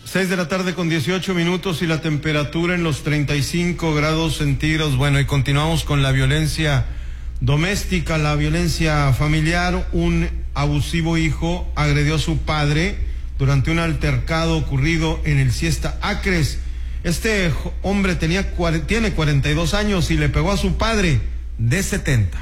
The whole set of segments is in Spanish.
6:18 y la temperatura en los 35 grados centígrados. Bueno, y continuamos con la violencia doméstica, la violencia familiar. Un abusivo hijo agredió a su padre durante un altercado ocurrido en el Siesta Acres. Este hombre tiene 42 años y le pegó a su padre de 70.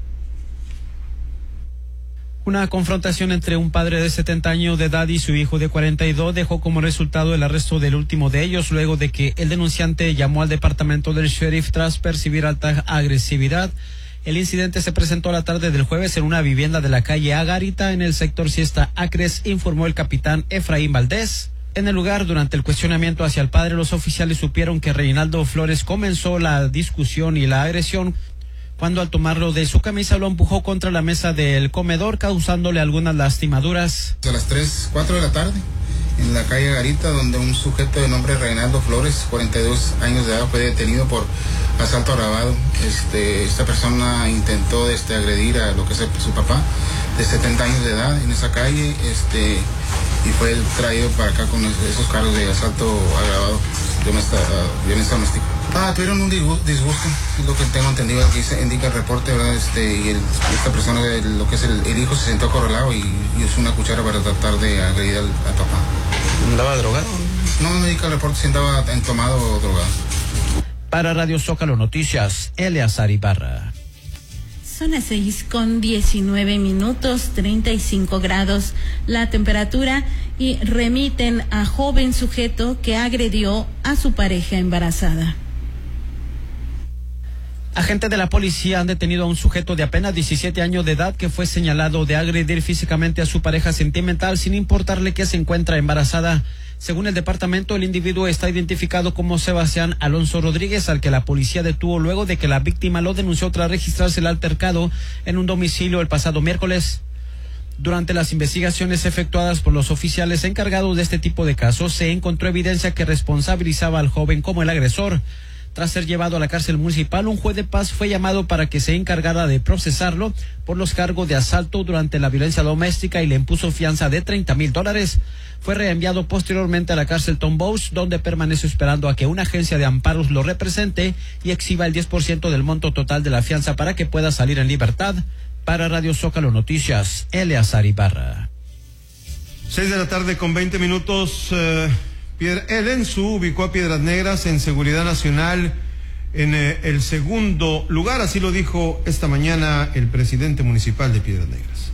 Una confrontación entre un padre de 70 años de edad y su hijo de 42 dejó como resultado el arresto del último de ellos, luego de que el denunciante llamó al departamento del sheriff tras percibir alta agresividad. El incidente se presentó a la tarde del jueves en una vivienda de la calle Agarita en el sector Siesta Acres, informó el capitán Efraín Valdés. En el lugar, durante el cuestionamiento hacia el padre, los oficiales supieron que Reinaldo Flores comenzó la discusión y la agresión cuando al tomarlo de su camisa lo empujó contra la mesa del comedor, causándole algunas lastimaduras. A las 4 de la tarde, en la calle Garita, donde un sujeto de nombre Reinaldo Flores, 42 años de edad, fue detenido por asalto agravado. Esta persona intentó agredir a lo que es su papá, de 70 años de edad, en esa calle, y fue traído para acá con esos cargos de asalto agravado, violencia doméstica. Tuvieron un disgusto, es lo que tengo entendido, aquí se indica el reporte, ¿verdad? Y esta persona, lo que es el hijo, se sentó acorralado y usó una cuchara para tratar de agredir al papá. ¿Andaba drogado? No indica el reporte si andaba tomado o drogado. Para Radio Zócalo Noticias, Eleazar Ibarra. Son las 6:19, 35 grados la temperatura, y remiten a joven sujeto que agredió a su pareja embarazada. Agentes de la policía han detenido a un sujeto de apenas 17 años de edad que fue señalado de agredir físicamente a su pareja sentimental sin importarle que se encuentra embarazada. Según el departamento, el individuo está identificado como Sebastián Alonso Rodríguez, al que la policía detuvo luego de que la víctima lo denunció tras registrarse el altercado en un domicilio el pasado miércoles. Durante las investigaciones efectuadas por los oficiales encargados de este tipo de casos, se encontró evidencia que responsabilizaba al joven como el agresor. Tras ser llevado a la cárcel municipal, un juez de paz fue llamado para que se encargara de procesarlo por los cargos de asalto durante la violencia doméstica y le impuso fianza de $30,000. Fue reenviado posteriormente a la cárcel Tom Bowes, donde permanece esperando a que una agencia de amparos lo represente y exhiba el 10% del monto total de la fianza para que pueda salir en libertad. Para Radio Zócalo Noticias, Eleazar Ibarra. 6:20. El ENSU ubicó a Piedras Negras en seguridad nacional en el segundo lugar, así lo dijo esta mañana el presidente municipal de Piedras Negras.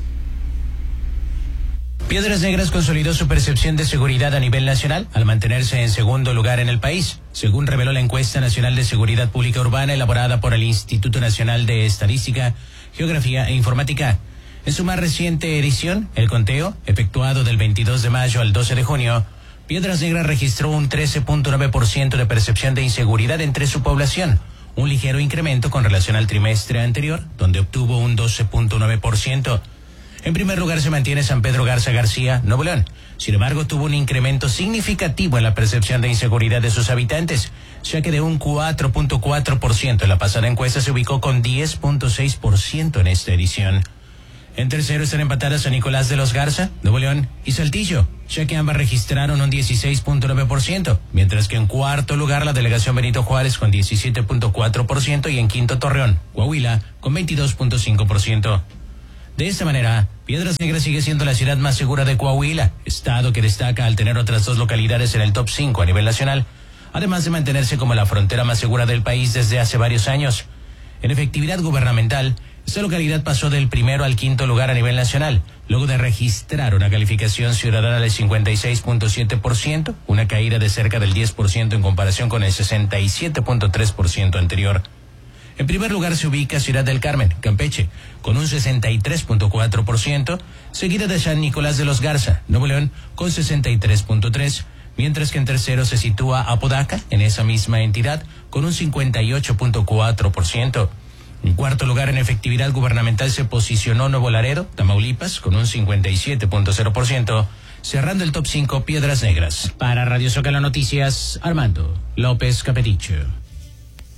Piedras Negras consolidó su percepción de seguridad a nivel nacional al mantenerse en segundo lugar en el país, según reveló la encuesta nacional de seguridad pública urbana elaborada por el Instituto Nacional de Estadística, Geografía e Informática. En su más reciente edición, el conteo, efectuado del 22 de mayo al 12 de junio, Piedras Negras registró un 13.9% de percepción de inseguridad entre su población, un ligero incremento con relación al trimestre anterior, donde obtuvo un 12.9%. En primer lugar se mantiene San Pedro Garza García, Nuevo León. Sin embargo, tuvo un incremento significativo en la percepción de inseguridad de sus habitantes, ya que de un 4.4% en la pasada encuesta se ubicó con 10.6% en esta edición. En tercero están empatadas San Nicolás de los Garza, Nuevo León, y Saltillo, ya que ambas registraron un 16.9%, mientras que en cuarto lugar la delegación Benito Juárez con 17.4% y en quinto Torreón, Coahuila, con 22.5%. De esta manera, Piedras Negras sigue siendo la ciudad más segura de Coahuila, estado que destaca al tener otras dos localidades en el top 5 a nivel nacional, además de mantenerse como la frontera más segura del país desde hace varios años. En efectividad gubernamental, esta localidad pasó del primero al quinto lugar a nivel nacional, luego de registrar una calificación ciudadana del 56.7%, una caída de cerca del 10% en comparación con el 67.3% anterior. En primer lugar se ubica Ciudad del Carmen, Campeche, con un 63.4%, seguida de San Nicolás de los Garza, Nuevo León, con 63.3%, mientras que en tercero se sitúa Apodaca, en esa misma entidad, con un 58.4%. En cuarto lugar en efectividad gubernamental se posicionó Nuevo Laredo, Tamaulipas, con un 57.0%, cerrando el top 5 Piedras Negras. Para Radio Zócalo Noticias, Armando López Capeticho.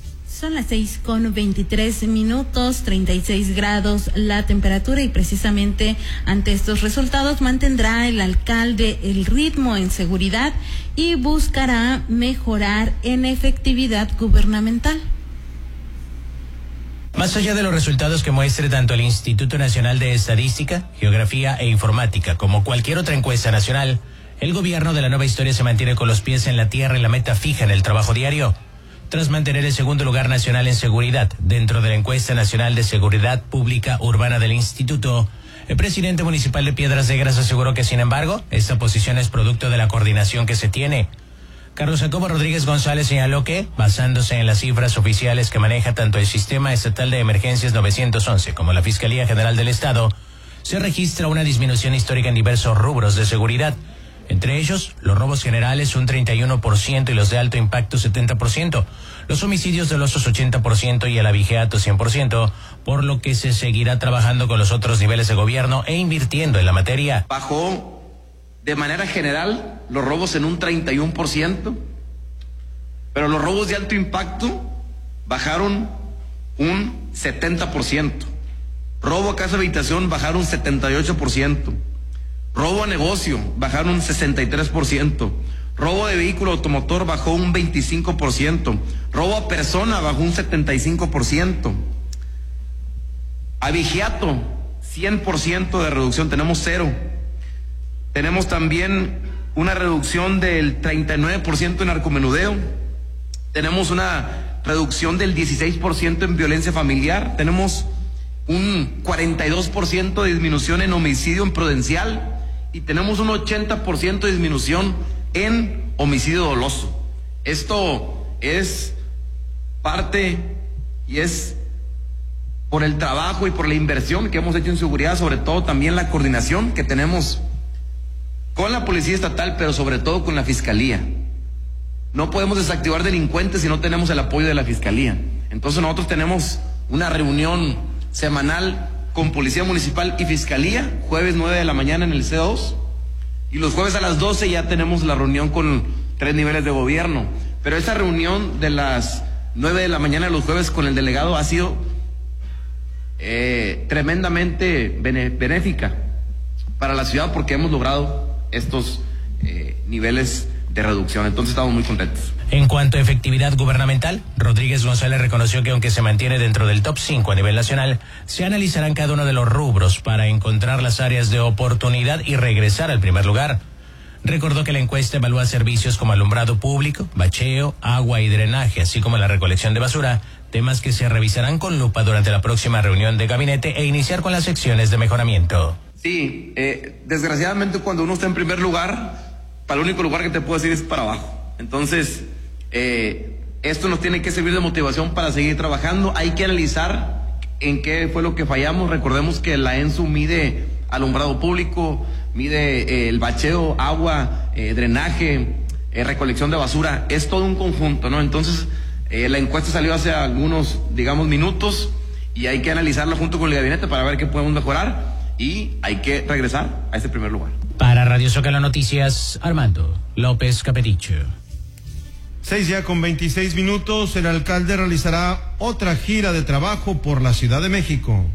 Son las 6:23, 36 grados la temperatura, y precisamente ante estos resultados mantendrá el alcalde el ritmo en seguridad y buscará mejorar en efectividad gubernamental. Más allá de los resultados que muestre tanto el Instituto Nacional de Estadística, Geografía e Informática como cualquier otra encuesta nacional, el gobierno de la nueva historia se mantiene con los pies en la tierra y la meta fija en el trabajo diario. Tras mantener el segundo lugar nacional en seguridad dentro de la encuesta nacional de seguridad pública urbana del instituto, el presidente municipal de Piedras Negras aseguró que, sin embargo, esta posición es producto de la coordinación que se tiene. Carlos Jacobo Rodríguez González señaló que, basándose en las cifras oficiales que maneja tanto el Sistema Estatal de Emergencias 911 como la Fiscalía General del Estado, se registra una disminución histórica en diversos rubros de seguridad. Entre ellos, los robos generales un 31% y los de alto impacto 70%, los homicidios dolosos 80% y el abigeato 100%, por lo que se seguirá trabajando con los otros niveles de gobierno e invirtiendo en la materia. Bajó de manera general los robos en un 31%, pero los robos de alto impacto bajaron un 70%. Robo a casa habitación bajaron 78%. Robo a negocio bajaron un 63%. Robo de vehículo automotor bajó un 25%. Robo a persona bajó un 75%. Abigeato, 100% de reducción, tenemos 0. Tenemos también una reducción del 39% en narcomenudeo. Tenemos una reducción del 16% en violencia familiar. Tenemos un 42% de disminución en homicidio imprudencial. Y tenemos un 80% de disminución en homicidio doloso. Esto es parte y es por el trabajo y por la inversión que hemos hecho en seguridad, sobre todo también la coordinación que tenemos con la Policía Estatal, pero sobre todo con la Fiscalía. No podemos desactivar delincuentes si no tenemos el apoyo de la Fiscalía. Entonces nosotros tenemos una reunión semanal con Policía Municipal y Fiscalía, jueves 9 de la mañana en el C2, y los jueves a las 12 ya tenemos la reunión con 3 niveles de gobierno. Pero esta reunión de las 9 de la mañana los jueves con el delegado ha sido tremendamente benéfica para la ciudad, porque hemos logrado estos niveles de reducción. Entonces estamos muy contentos. En cuanto a efectividad gubernamental, Rodríguez González reconoció que aunque se mantiene dentro del top 5 a nivel nacional, se analizarán cada uno de los rubros para encontrar las áreas de oportunidad y regresar al primer lugar. Recordó que la encuesta evalúa servicios como alumbrado público, bacheo, agua y drenaje, así como la recolección de basura, temas que se revisarán con lupa durante la próxima reunión de gabinete e iniciar con las secciones de mejoramiento. Sí, desgraciadamente cuando uno está en primer lugar, para el único lugar que te puedo decir es para abajo. Entonces, esto nos tiene que servir de motivación para seguir trabajando. Hay que analizar en qué fue lo que fallamos. Recordemos que la ENSU mide alumbrado público, mide el bacheo, agua, drenaje, recolección de basura. Es todo un conjunto, ¿no? Entonces, la encuesta salió hace algunos, minutos, y hay que analizarla junto con el gabinete para ver qué podemos mejorar, y hay que regresar a ese primer lugar. Para Radio Zócalo Noticias, Armando López Capericho. 6:26, el alcalde realizará otra gira de trabajo por la Ciudad de México.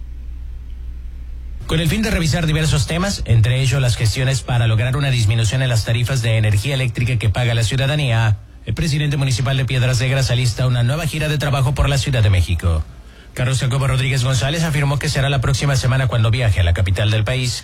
Con el fin de revisar diversos temas, entre ellos las gestiones para lograr una disminución en las tarifas de energía eléctrica que paga la ciudadanía, el presidente municipal de Piedras Negras alista una nueva gira de trabajo por la Ciudad de México. Carlos Jacobo Rodríguez González afirmó que será la próxima semana cuando viaje a la capital del país